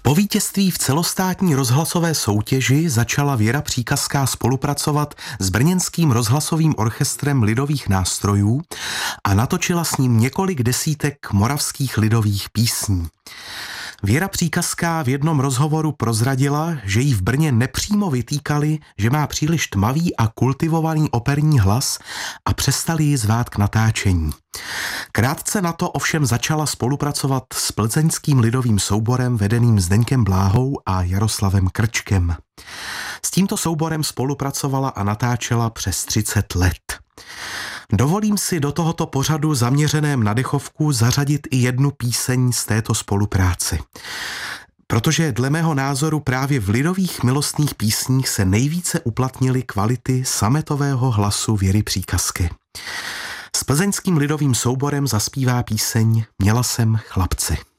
Po vítězství v celostátní rozhlasové soutěži začala Věra Příkazská spolupracovat s brněnským rozhlasovým orchestrem lidových nástrojů a natočila s ním několik desítek moravských lidových písní. Věra Příkazská v jednom rozhovoru prozradila, že jí v Brně nepřímo vytýkali, že má příliš tmavý a kultivovaný operní hlas a přestali ji zvát k natáčení. Krátce na to ovšem začala spolupracovat s plzeňským lidovým souborem vedeným Zdeňkem Bláhou a Jaroslavem Krčkem. S tímto souborem spolupracovala a natáčela přes 30 let. Dovolím si do tohoto pořadu zaměřeném na dechovku zařadit i jednu píseň z této spolupráce. Protože dle mého názoru právě v lidových milostných písních se nejvíce uplatnily kvality sametového hlasu Věry Příkazské. S plzeňským lidovým souborem zaspívá píseň Měla jsem chlapce.